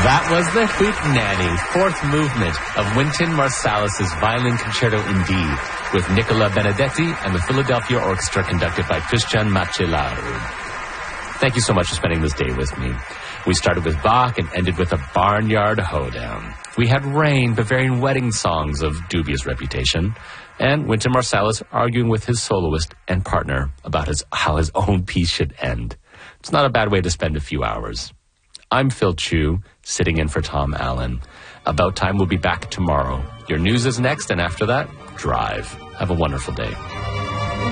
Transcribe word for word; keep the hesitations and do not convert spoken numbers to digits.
That was the Hootenanny, fourth movement of Wynton Marsalis's Violin Concerto in D, with Nicola Benedetti and the Philadelphia Orchestra conducted by Christian Macellaro. Thank you so much for spending this day with me. We started with Bach and ended with a barnyard hoedown. We had rain, Bavarian wedding songs of dubious reputation, and Wynton Marsalis arguing with his soloist and partner about his, how his own piece should end. It's not a bad way to spend a few hours. I'm Phil Chu, sitting in for Tom Allen. About Time will be back tomorrow. Your news is next, and after that, drive. Have a wonderful day.